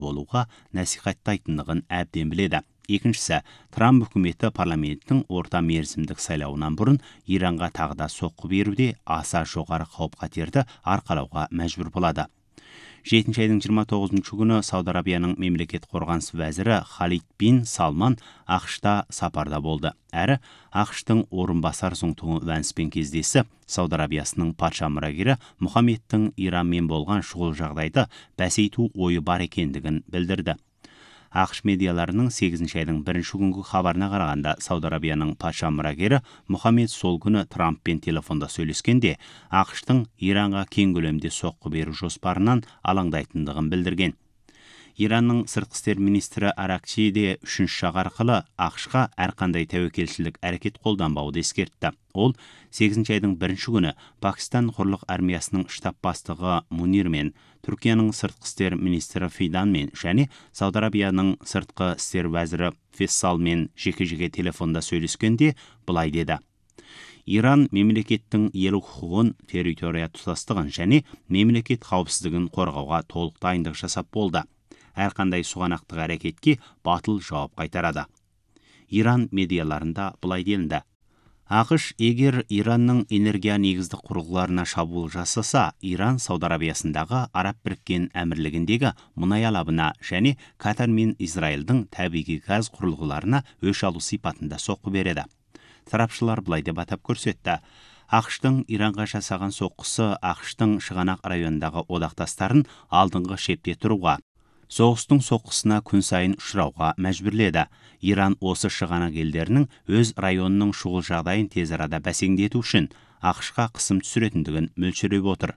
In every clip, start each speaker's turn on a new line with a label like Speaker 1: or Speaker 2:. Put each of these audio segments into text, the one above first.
Speaker 1: болуға насихаттайтындығын әбден біледі. Екіншісі, Трамп үкіметі парламенттің орта мерзімдік сайлауынан бұрын Иранға тағы да соққы беруде аса жоғары қауіп-қатерді арқалауға мәжбүр болады. 7 айдың 29 күні Сауд Арабияның мемлекет қорғаныс вәзірі Халид бин Салман ақш-та сапарда болды. Әрі ақш-тың орынбасар Зоңтуңы Вэнспен кездесіп, Сауд Арабиясының патша мұрагері Мұхаммедтің Иранмен болған шұғыл жағдайды бәсейту ойы бар екендігін білдірді. ақш медиаларының 8 айдың 1 күнгі хабарына қарағанда, Сауд Арабияның патша мұрагері Мұхаммед сол күні Трамппен телефонда сөйлескенде, ақштың Иранға кең көлемде соққы беру жоспарынан алаңдайтындығын білдірген. Иранның сыртқы істер министрі Аракчи де 3 жақ арқылы ақшқа әрқандай тәуекелшілік әрекет қолданбауды ескертті. Ол 8 айдың 1 күні Пакистан құрлық армиясының штаб бастығы Мунир мен Түркияның сыртқы істер министрі Фидан мен және Сауд Арабияның сыртқы істер вәзірі Фессал мен жеке-жеке телефонда сөйлескенде былай деді: Иран мемлекеттің елу құқығын, территория тұтастығын және мемлекет қауіпсіздігін қорғауға толық дайындық жасап болды. Әрқандай сұғанақтық әрекетке батыл жауап қайтарады. Иран медиаларында былай делінді: ақш егер Иранның энергия негізді құрылғыларына шабуыл жасаса, Иран Сауд Арабиясындағы Араб біріккен әмірлігіндегі мұнай алабына және Катар мен Израильдің табиғи газ құрылғыларына өш алу сипатында соққы береді. Сарапшылар былай деп атап көрсетті: ақштың Иранға жасаған соққысы ақштың шығанақ райондағы одақтастарын алдыңғы шепте тұруға, соғыстың соққысына күн сайын ұшырауға мәжбүрледі. Иран осы шығанақ елдерінің өз районының шұғыл жағдайын тез арада бәсеңдету үшін ақшқа қысым түсіретіндігін мөлшерлеп отыр.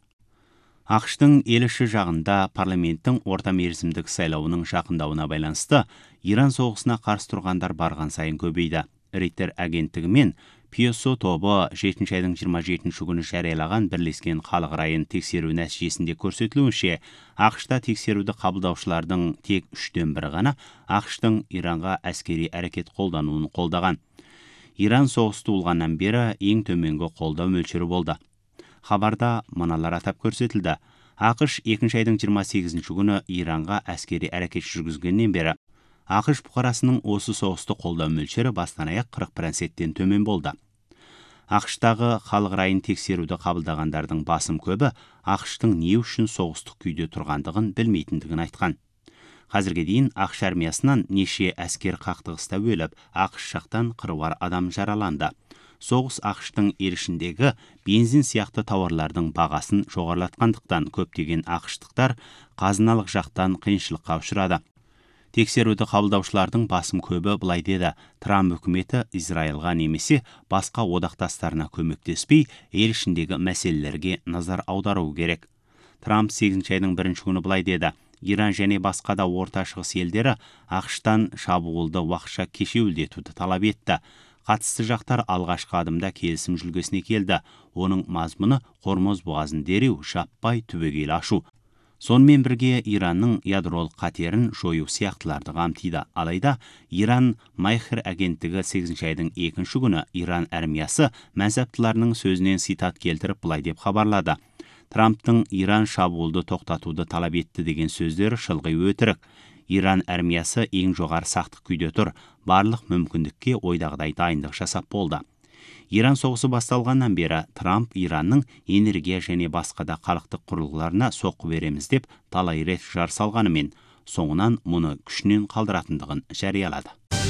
Speaker 1: ақштың ел іші жағында парламенттің орта мерзімдік сайлауының жақындауына байланысты Иран соғысына қарсы тұрғандар барған сайын көбейді. Рейтер агенттігі мен PSO тобы 7 айдың 27 күні жариялаған бірлескен халық райын тексеру нәтижесінде көрсетілуінше, ақшта тексеруді қабылдаушылардың тек 1/3 ғана ақштың Иранға әскери әрекет қолдануын қолдаған. Иран соғысты болғаннан бері ең төменгі қолдау мөлшері болды. Хабарда мыналар атап көрсетілді: ақш 2 айдың 28 күні Иранға әскери әрекет жүргізгеннен бері ақш бұқарасының осы соғысты қолдау мөлшері бастан аяқ 40%-тен төмен болды. ақштағы халық райын тексеруді қабылдағандардың басым көбі ақштың не үшін соғыстық күйде тұрғандығын білмейтіндігін айтқан. Қазірге дейін ақш армиясынан неше әскер қақтығыста өліп, ақш жақтан қыруар адам жараланды. Соғыс ақштың ел ішіндегі бензин сияқты тауарлардың бағасын жоғарылатқандықтан көптеген ақштықтар қазыналық жақтан қиыншылыққа ұшырады. Тексеруді қабылдаушылардың басым көбі былай деді: Трамп үкіметі Израильға немесе басқа одақтастарына көмектеспей, ел ішіндегі мәселелерге назар аудару керек. Трамп 8 айдың 1 күні былай деді: Иран және басқа да орта шығыс елдері ақштан шабуылды уақытша кешеуілдетуді талап етті. Қатысты жақтар алғашқы адымда келісім жүлгесіне келді. Оның мазмұны Хормоз бұғазын дереу жаппай түбегейлі ашу. Сонымен бірге Иранның ядролық қатерін жою сияқтыларды қамтиды. Алайда Иран Майхер агенттігі 8 айдың 2 күні Иран армиясы мәнсаптыларының сөзінен цитат келтіріп былай деп хабарлады: Трамптың Иран шабуылды тоқтатуды талап етті деген сөздері шылғи өтірік. Иран армиясы ең жоғары сақтық күйде тұр. Барлық мүмкіндікке ойдағыдай дайындық жасап болды. Иран соғысы басталғаннан бері Трамп Иранның энергия және басқа да халықтық құрылғыларына соққы береміз деп талай рет жар салғанымен, соңынан мұны күшінен қалдыратындығын жариялады.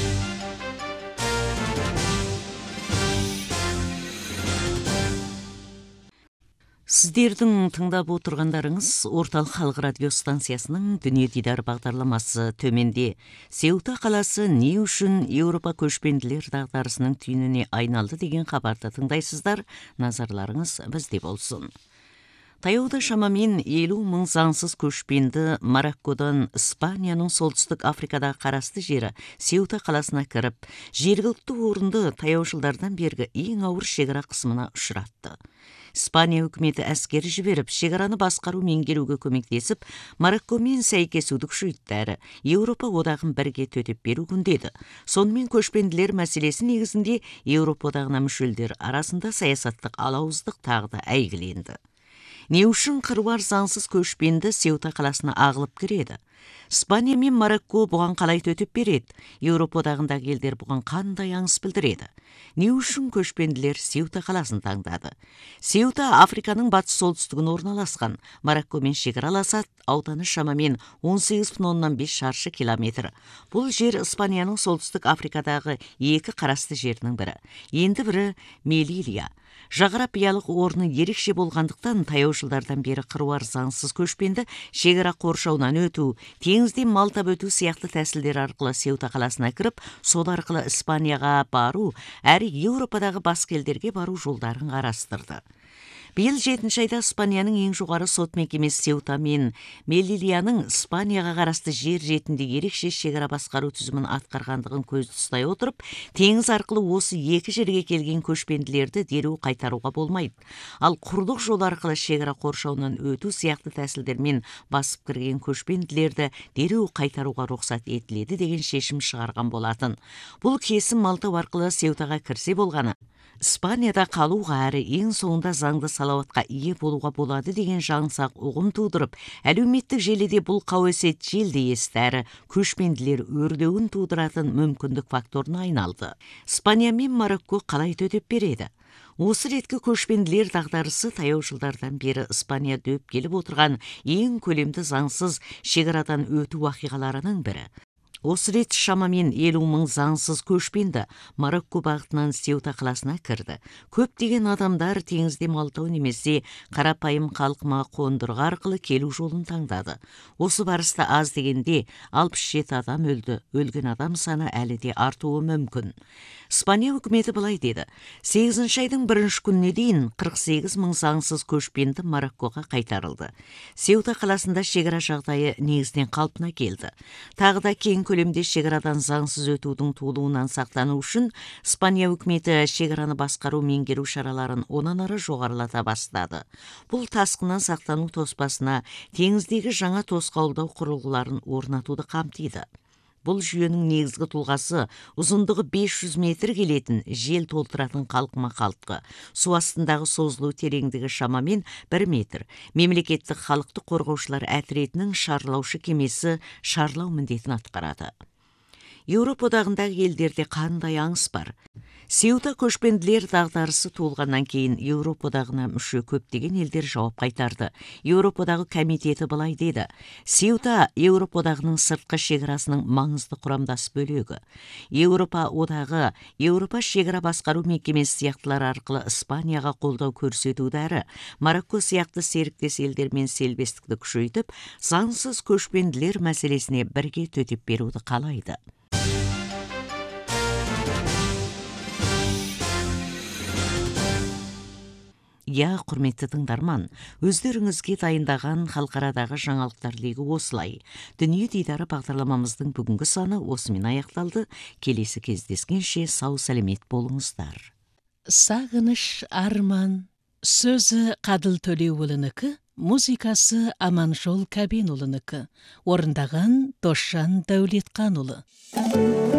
Speaker 2: Сіздердің тыңдап отырғандарыңыз орталық халық радио станциясының Дүние дидар бағдарламасы. Төменде Сеута қаласы не үшін Еуропа көшпенділер дағдарысының түйініне айналды деген хабарды тыңдайсыздар. Назарларыңыз бізде болсын. Таяуда шамамен 50 мың заңсыз көшпенді Мароккодан Испанияның солтүстік Африкада қарасты жері Сеута қаласына кіріп, жергілікті орынды таяу жылдардан бергі ең ауыр шекара қысымына ұшыратты. Испания үкіметі әскер жіберіп, шекараны басқару меңгеруге көмектесіп, Мароккомен сәйкесуді күшейтті әрі Еуропа одағын бірге төтеп беру күндеді. Сонымен көшпенділер мәселесі негізінде Еуропа одағына мүшелдер арасында саясаттық алауыздық тағы да әйгіленді. Не үшін қыруар заңсыз көшпенді Сеута қаласына ағылып кіреді? Испания мен Марокко бұған қалай төтеп береді? Еуропа одағындағы елдер бұған қандай аңыс білдіреді? Не үшін көшпенділер Сеута қаласын таңдады? Сеута Африканың батыс солтүстігін орналасқан. Мароккомен шекараласады, ауданы шамамен 18,5 шаршы километр. Бұл жер Испанияның солтүстік Африкадағы екі қарасты жерінің бірі. Енді бірі Мелилья. Жағрапиялық орны ерекше болғандықтан таяу жылдардан бері қыруар заңсыз көшпенді шекара қоршауынан өту, теңізден мал тап өту сияқты тәсілдер арқылы Сеута қаласына кіріп, сол арқылы Испанияға бару, әрі Еуропадағы басқа елдерге бару жолдарын қарастырды. Биыл 7-ші айда Испанияның ең жоғары сот мекемесі Сеута мен Мелильяның Испанияға қарасты жер ретінде ерекше шекара басқару түзімін атқарғандығын көзді ұстай отырып, теңіз арқылы осы екі жерге келген көшпенділерді дереу қайтаруға болмайды. Ал құрлық жол арқылы шекара қоршауынан өту сияқты тәсілдермен басып кірген көшпенділерді дереу қайтаруға рұқсат етіледі деген шешім шығарған болатын. Бұл кесім Малтау арқылы Сеутаға кірсе болғаны, Испанияда қалуға әрі ең соңында заңды салауатқа ие болуға болады деген жаңсақ ұғым тудырып, әлеуметтік желіде бұл қауесет желді есті әрі көшпенділер өрдеуін тудыратын мүмкіндік факторына айналды. Испания мен Марокко қалай төтеп береді? Осы реткі көшпенділер дағдарысы таяу жылдардан бері Испания дөп келіп отырған ең көлемді заңсыз шекарадан өту уақиғаларының бірі. Осы рет шамамен 50 мың заңсыз көшпенді Марокко бағытынан Сеута қаласына кірді. Көптеген адамдар теңізде малтау немесе қарапайым қалқыма қондырғы арқылы келу жолын таңдады. Осы барыста аз дегенде 67 адам өлді. Өлген адам саны әлі де артуы мүмкін. Испания үкіметі былай деді: 8-ші айдың 1-ші күніне дейін 48 мың заңсыз көшпенді Мароккоға қайтарылды. Сеута қаласында шекара жағдайы негізінен қалпына келді. Тағы да кең көлемде шекарадан заңсыз өтудің туылуынан сақтану үшін Испания үкіметі шекараны басқару меңгеру шараларын онан ары жоғарылата бастады. Бұл тасқыннан сақтану тоспасына теңіздегі жаңа тосқауылдау құрылғыларын орнатуды қамтиды. Бұл жүйенің негізгі тұлғасы ұзындығы 500 метр келетін жел толтыратын қалқыма қалтқы. Су астындағы созылу тереңдігі шамамен 1 метр. Мемлекеттік халықты қорғаушылар әтіретінің шарлаушы кемесі шарлау міндетін атқарады. Еуропа одағындағы елдерде қандай аңыс бар? Сеута көшпенділер дағдарысы туылғаннан кейін Еуропа одағына мүше көптеген елдер жауап қайтарды. Еуропа одағы комитеті былай деді: Сеута Еуропа одағының сыртқы шекарасының маңызды құрамдас бөлігі. Еуропа одағы Еуропа шекара басқару мекемесі сияқтылар арқылы Испанияға қолдау көрсетуді әрі Марокко сияқты серіктес елдермен селбестікті күшейтіп, заңсыз көшпенділер мәселесіне бірге төтеп беруді қалайды. Я, құрметті тыңдарман, өздеріңізге дайындаған халықарадағы жаңалықтар легі осылай. Дүние дидары бағдарламамыздың бүгінгі саны осымен аяқталды. Келесі кездескенше сау сәлемет болыңыздар.
Speaker 3: Сағыныш арман. Сөзі Қадыл Төлеуұлынікі, музыкасы Аманжол Кәбенұлынікі. Орындаған Досжан Дәулетқанұлы.